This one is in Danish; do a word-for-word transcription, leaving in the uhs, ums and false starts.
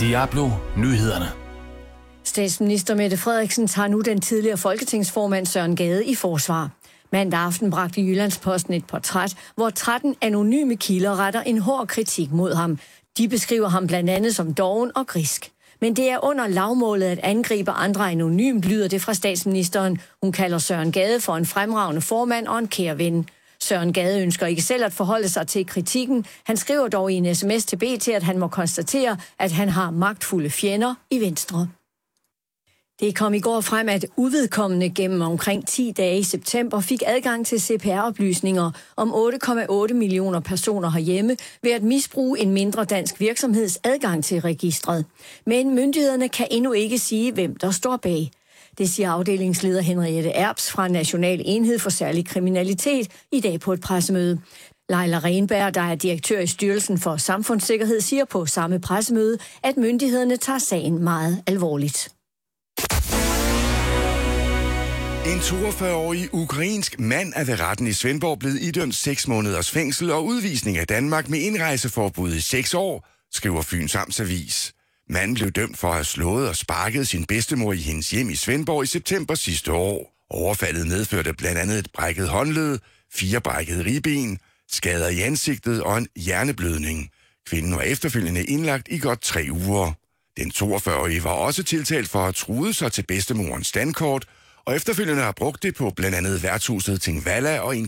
Diablo Nyhederne. Statsminister Mette Frederiksen tager nu den tidligere folketingsformand Søren Gade i forsvar. Mandag aften bragte Jyllandsposten et portræt, hvor tretten anonyme kilder retter en hård kritik mod ham. De beskriver ham blandt andet som doven og grisk. Men det er under lavmålet at angribe andre anonymt, lyder det fra statsministeren. Hun kalder Søren Gade for en fremragende formand og en kær ven. Søren Gade ønsker ikke selv at forholde sig til kritikken. Han skriver dog i en sms til B T, at han må konstatere, at han har magtfulde fjender i Venstre. Det kom i går frem, at uvedkommende gennem omkring ti dage i september fik adgang til C P R-oplysninger om otte komma otte millioner personer herhjemme ved at misbruge en mindre dansk virksomheds adgang til registret. Men myndighederne kan endnu ikke sige, hvem der står bag. Det siger afdelingsleder Henriette Erbs fra National Enhed for Særlig Kriminalitet i dag på et pressemøde. Leila Renberg, der er direktør i Styrelsen for Samfundssikkerhed, siger på samme pressemøde, at myndighederne tager sagen meget alvorligt. En toogfyrre-årig ukrainsk mand er ved retten i Svendborg blevet idømt seks måneders fængsel og udvisning af Danmark med indrejseforbud i seks år, skriver Fyns Amtsavis. Manden blev dømt for at have slået og sparket sin bedstemor i hendes hjem i Svendborg i september sidste år. Overfaldet medførte blandt andet et brækket håndled, fire brækkede ribben, skader i ansigtet og en hjerneblødning. Kvinden var efterfølgende indlagt i godt tre uger. Den toogfyrre-årige var også tiltalt for at have truet sig til bedstemorens standkort, og efterfølgende har brugt det på blandt andet værtshuset Tingvalla og en